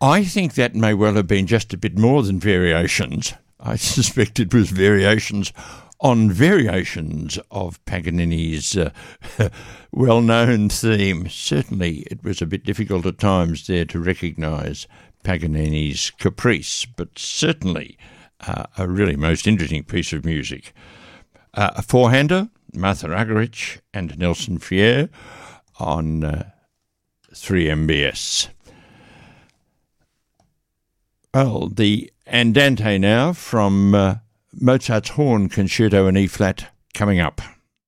I think that may well have been just a bit more than variations. I suspect it was variations on variations of Paganini's well-known theme. Certainly it was a bit difficult at times there to recognise Paganini's Caprice, but certainly a really most interesting piece of music. A four-hander, Martha Argerich and Nelson Friere on 3MBS. Well, the Andante now from Mozart's Horn Concerto in E-flat coming up.